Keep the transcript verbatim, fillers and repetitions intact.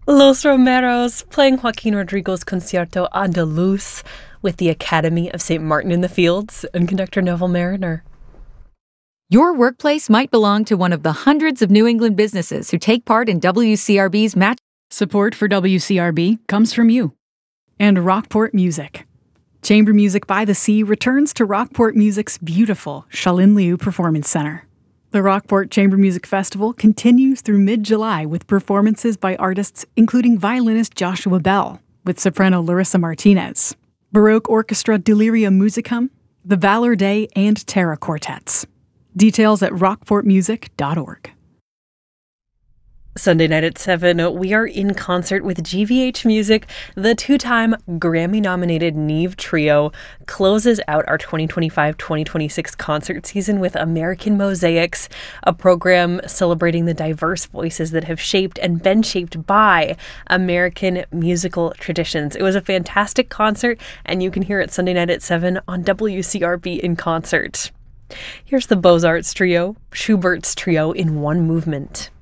Los Romeros playing Joaquin Rodrigo's Concierto Andaluz with the Academy of Saint Martin in the Fields and conductor Neville Mariner. Your workplace might belong to one of the hundreds of New England businesses who take part in W C R B's match. Support for W C R B comes from you. And Rockport Music. Chamber Music by the Sea returns to Rockport Music's beautiful Shalin Liu Performance Center. The Rockport Chamber Music Festival continues through mid-July with performances by artists including violinist Joshua Bell, with soprano Larissa Martinez, Baroque Orchestra Delirium Musicum, the Valor Day and Terra Quartets. Details at rockport music dot org. Sunday night at seven, we are in concert with G V H Music. The two-time Grammy-nominated Neve Trio closes out our twenty twenty-five twenty twenty-six concert season with American Mosaics, a program celebrating the diverse voices that have shaped and been shaped by American musical traditions. It was a fantastic concert, and you can hear it Sunday night at seven on W C R B in concert. Here's the Beaux-Arts Trio, Schubert's Trio in one movement.